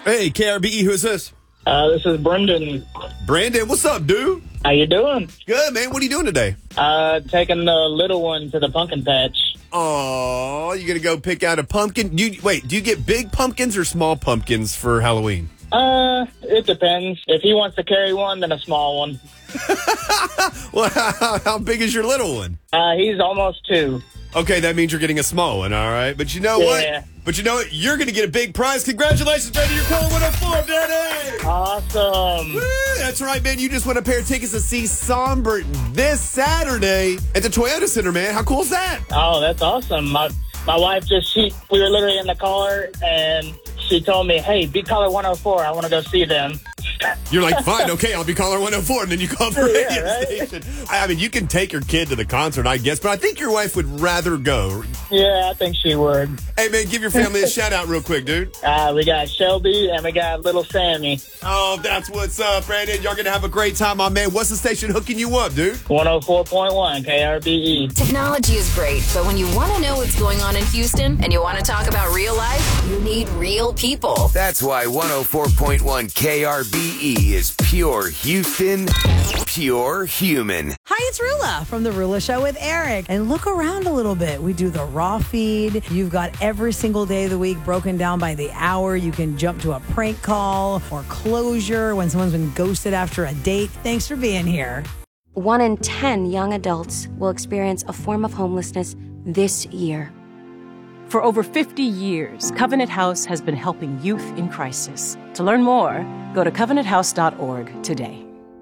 Hey, KRBE, who's this? This is Brendan. Brandon, what's up, dude? How you doing? Good, man. What are you doing today? Taking the little one to the pumpkin patch. Oh, you gonna go pick out a pumpkin? Do you get big pumpkins or small pumpkins for Halloween? It depends. If he wants to carry one, then a small one. Well, how big is your little one? He's almost 2. Okay, that means you're getting a small one, all right? But you know Yeah. what? But you know what? You're going to get a big prize. Congratulations, Brandon. You're calling 104, Daddy! Awesome. Woo, that's right, man. You just won a pair of tickets to see Sombert this Saturday at the Toyota Center, man. How cool is that? Oh, that's awesome. My wife we were literally in the car, and she told me, hey, be caller 104. I want to go see them. You're like, fine, okay, I'll be caller 104, and then you call the radio Yeah, right? station. I mean, you can take your kid to the concert, I guess, but I think your wife would rather go. Yeah, I think she would. Hey, man, give your family a shout out real quick, dude. We got Shelby, and we got little Sammy. Oh, that's what's up, Brandon. Y'all gonna have a great time, my man. What's the station hooking you up, dude? 104.1 KRBE. Technology is great, but when you want to know what's going on in Houston and you want to talk about real life, you need real people. That's why 104.1 KRBE is pure Houston, pure human. Hi, it's Rula from The Rula Show with Eric. And look around a little bit. We do the raw feed. You've got every single day of the week broken down by the hour. You can jump to a prank call or closure when someone's been ghosted after a date. Thanks for being here. 1 in 10 young adults will experience a form of homelessness this year. For over 50 years, Covenant House has been helping youth in crisis. To learn more, go to covenanthouse.org today.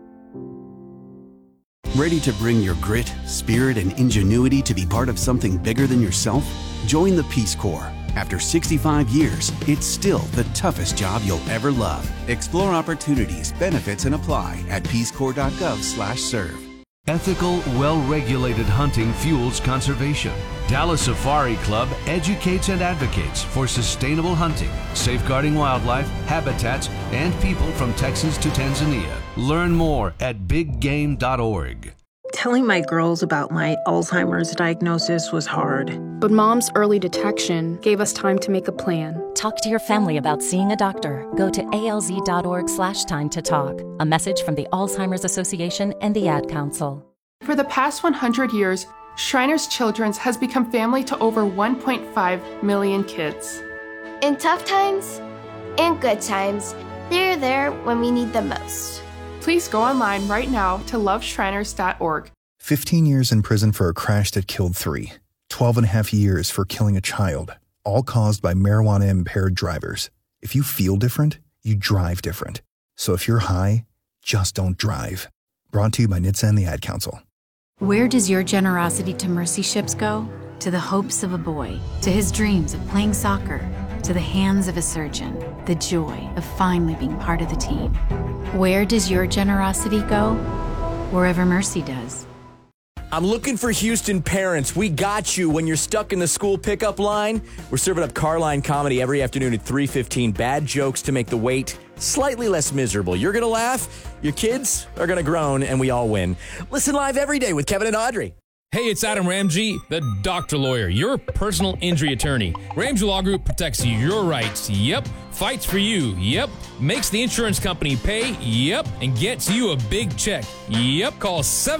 Ready to bring your grit, spirit, and ingenuity to be part of something bigger than yourself? Join the Peace Corps. After 65 years, it's still the toughest job you'll ever love. Explore opportunities, benefits, and apply at peacecorps.gov/serve. Ethical, well-regulated hunting fuels conservation. Dallas Safari Club educates and advocates for sustainable hunting, safeguarding wildlife, habitats, and people from Texas to Tanzania. Learn more at biggame.org. Telling my girls about my Alzheimer's diagnosis was hard. But Mom's early detection gave us time to make a plan. Talk to your family about seeing a doctor. Go to alz.org/time to talk. A message from the Alzheimer's Association and the Ad Council. For the past 100 years, Shriners Children's has become family to over 1.5 million kids. In tough times and good times, they're there when we need them most. Please go online right now to loveshriners.org. 15 years in prison for a crash that killed 3. 12 and a half years for killing a child, all caused by marijuana-impaired drivers. If you feel different, you drive different. So if you're high, just don't drive. Brought to you by NHTSA and the Ad Council. Where does your generosity to Mercy Ships go? To the hopes of a boy, to his dreams of playing soccer, to the hands of a surgeon, the joy of finally being part of the team. Where does your generosity go? Wherever Mercy does. I'm looking for Houston parents. We got you when you're stuck in the school pickup line. We're serving up Carline Comedy every afternoon at 3:15. Bad jokes to make the wait slightly less miserable. You're going to laugh, your kids are going to groan, and we all win. Listen live every day with Kevin and Audrey. Hey, it's Adam Ramsey, the doctor lawyer, your personal injury attorney. Ramsey Law Group protects your rights. Yep. Fights for you. Yep. Makes the insurance company pay. Yep. And gets you a big check. Yep. Call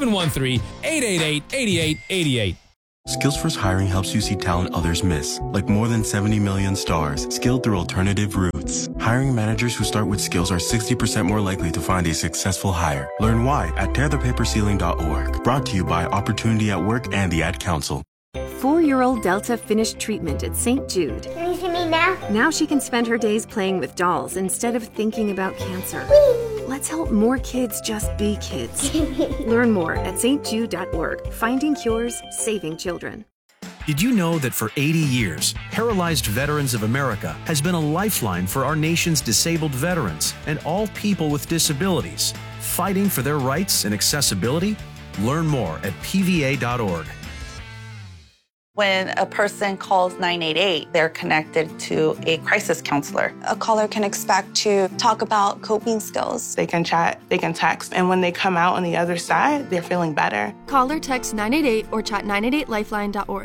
713-888-8888. Skills Hiring helps you see talent others miss, like more than 70 million stars, skilled through alternative routes. Hiring managers who start with skills are 60% more likely to find a successful hire. Learn why at tearthepaperceiling.org. Brought to you by Opportunity at Work and the Ad Council. 4-year-old Delta finished treatment at St. Jude. Can you see me now? Now she can spend her days playing with dolls instead of thinking about cancer. Whee! Let's help more kids just be kids. Learn more at stjude.org. Finding cures, saving children. Did you know that for 80 years, Paralyzed Veterans of America has been a lifeline for our nation's disabled veterans and all people with disabilities, fighting for their rights and accessibility? Learn more at pva.org. When a person calls 988, they're connected to a crisis counselor. A caller can expect to talk about coping skills. They can chat, they can text, and when they come out on the other side, they're feeling better. Call or text 988 or chat 988lifeline.org.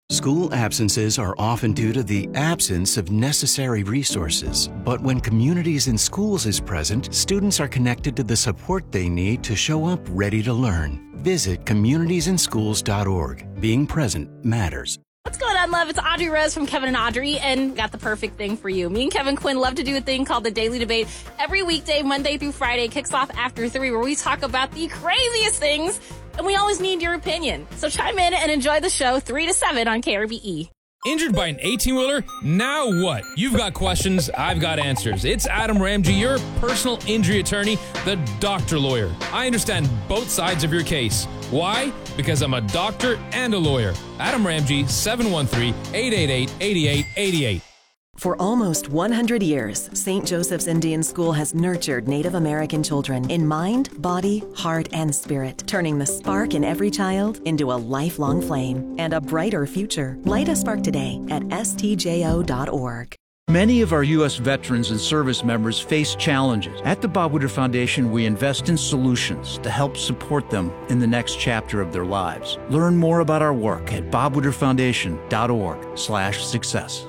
School absences are often due to the absence of necessary resources. But when Communities in Schools is present, students are connected to the support they need to show up ready to learn. Visit communitiesinschools.org. Being present matters. What's going on, love? It's Audrey Rose from Kevin and Audrey, and got the perfect thing for you. Me and Kevin Quinn love to do a thing called the Daily Debate. Every weekday, Monday through Friday, kicks off after 3, where we talk about the craziest things, and we always need your opinion. So chime in and enjoy the show 3 to 7 on KRBE. Injured by an 18-wheeler? Now what? You've got questions, I've got answers. It's Adam Ramsey, your personal injury attorney, the doctor lawyer. I understand both sides of your case. Why? Because I'm a doctor and a lawyer. Adam Ramsey, 713-888-8888. For almost 100 years, St. Joseph's Indian School has nurtured Native American children in mind, body, heart, and spirit, turning the spark in every child into a lifelong flame and a brighter future. Light a spark today at stjo.org. Many of our U.S. veterans and service members face challenges. At the Bob Woodruff Foundation, we invest in solutions to help support them in the next chapter of their lives. Learn more about our work at bobwoodrufffoundation.org/success.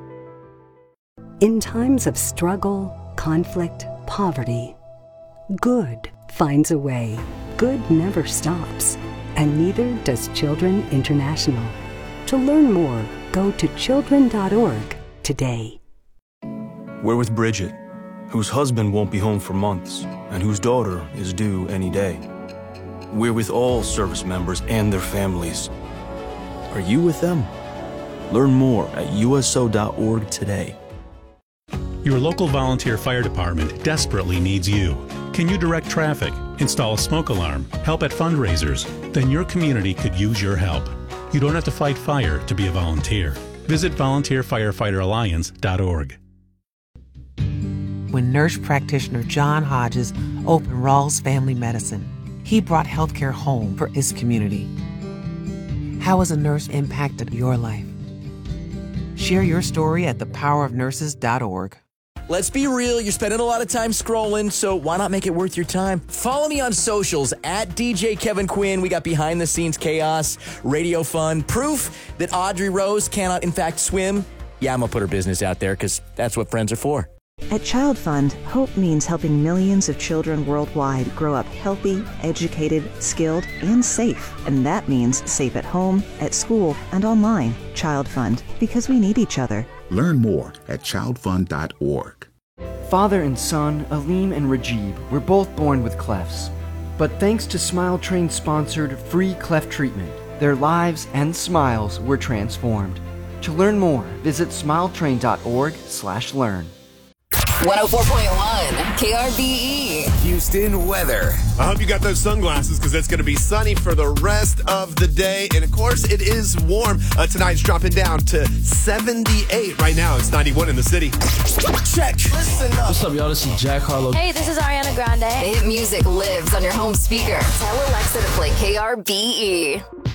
In times of struggle, conflict, poverty, good finds a way. Good never stops, and neither does Children International. To learn more, go to children.org today. We're with Bridget, whose husband won't be home for months, and whose daughter is due any day. We're with all service members and their families. Are you with them? Learn more at USO.org today. Your local volunteer fire department desperately needs you. Can you direct traffic, install a smoke alarm, help at fundraisers? Then your community could use your help. You don't have to fight fire to be a volunteer. Visit volunteerfirefighteralliance.org. When nurse practitioner John Hodges opened Rawls Family Medicine, he brought healthcare home for his community. How has a nurse impacted your life? Share your story at thepowerofnurses.org. Let's be real, you're spending a lot of time scrolling, so why not make it worth your time? Follow me on socials at DJ Kevin Quinn. We got behind the scenes chaos, radio fun, proof that Audrey Rose cannot in fact swim. Yeah, I'm gonna put her business out there because that's what friends are for. At Child Fund, hope means helping millions of children worldwide grow up healthy, educated, skilled, and safe. And that means safe at home, at school, and online. Child Fund, because we need each other. Learn more at childfund.org. Father and son, Aleem and Rajib, were both born with clefts. But thanks to Smile Train-sponsored free cleft treatment, their lives and smiles were transformed. To learn more, visit smiletrain.org/learn. 104.1 KRBE. Houston weather. I hope you got those sunglasses because it's going to be sunny for the rest of the day. And of course, it is warm. Tonight's dropping down to 78 right now. It's 91 in the city. Check. Listen up. What's up, y'all? This is Jack Harlow. Hey, this is Ariana Grande. The hit music lives on your home speaker. Tell Alexa to play KRBE.